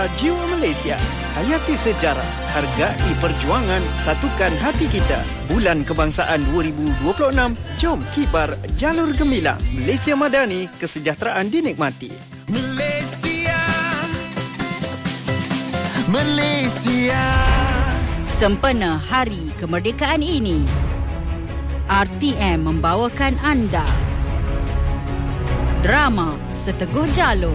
Jiwa Malaysia, hayati sejarah, hargai perjuangan, satukan hati kita. Bulan Kebangsaan 2026, jom kibar jalur gemilang. Malaysia Madani, kesejahteraan dinikmati. Malaysia, Malaysia. Sempena Hari Kemerdekaan ini, RTM membawakan anda drama Seteguh Jalur,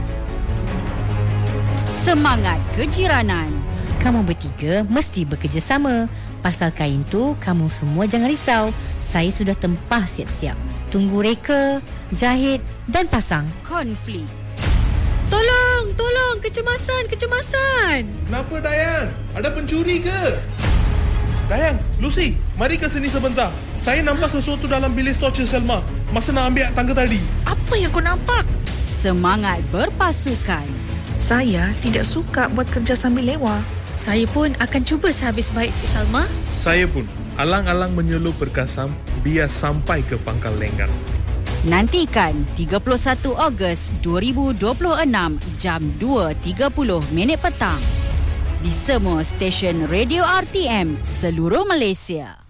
Semangat Kejiranan. Kamu bertiga mesti bekerjasama. Pasal kain tu, kamu semua jangan risau. Saya sudah tempah siap-siap. Tunggu reka, jahit dan pasang. Konflik. Tolong, kecemasan. Kenapa Dayang? Ada pencuri ke? Dayang, Lucy, mari ke sini sebentar. Saya nampak sesuatu dalam bilik stor Cik Selma masa nak ambil tangga tadi. Apa yang kau nampak? Semangat berpasukan. Saya tidak suka buat kerja sambil lewa. Saya pun akan cuba sehabis baik, Cik Salma. Saya pun alang-alang menyelup berkasam biar sampai ke Pangkal Lenggang. Nantikan 31 Ogos 2026 jam 2.30 petang di semua stesen radio RTM seluruh Malaysia.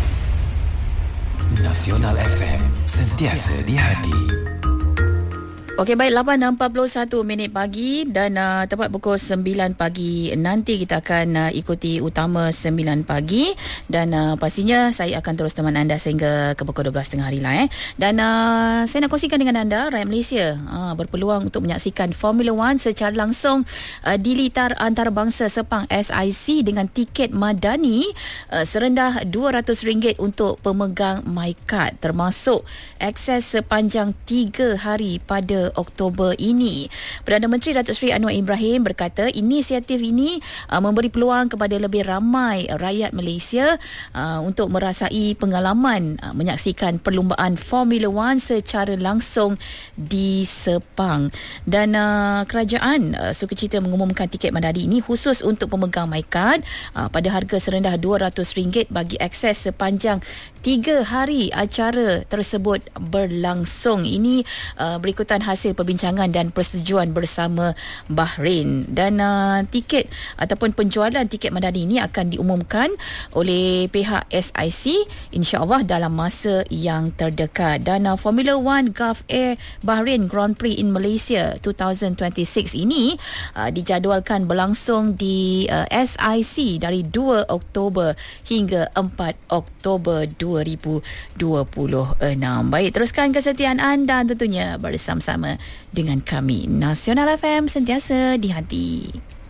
Nasional FM, sentiasa di hati. Okey, baik, 8.41 pagi dan tepat pukul 9 pagi nanti kita akan ikuti utama 9 pagi dan pastinya saya akan terus teman anda sehingga ke pukul 12.30 hari lah. Dan saya nak kongsikan dengan anda, rakyat Malaysia berpeluang untuk menyaksikan Formula One secara langsung di litar antarabangsa Sepang SIC dengan tiket madani serendah RM200 untuk pemegang MyCard, termasuk akses sepanjang 3 hari pada Oktober ini. Perdana Menteri Datuk Seri Anwar Ibrahim berkata inisiatif ini memberi peluang kepada lebih ramai rakyat Malaysia untuk merasai pengalaman menyaksikan perlumbaan Formula One secara langsung di Sepang. Dan kerajaan sukacita mengumumkan tiket madani ini khusus untuk pemegang MyCard pada harga serendah RM200 bagi akses sepanjang 3 hari acara tersebut berlangsung. Ini berikutan hasil perbincangan dan persetujuan bersama Bahrain. Dan tiket ataupun penjualan tiket madani ini akan diumumkan oleh pihak SIC insya-Allah dalam masa yang terdekat. Dan Formula One Gulf Air Bahrain Grand Prix in Malaysia 2026 ini dijadualkan berlangsung di SIC dari 2 Oktober hingga 4 Oktober 2026. Baik, teruskan kesetiaan anda tentunya bersama-sama dengan kami. Nasional FM, sentiasa di hati.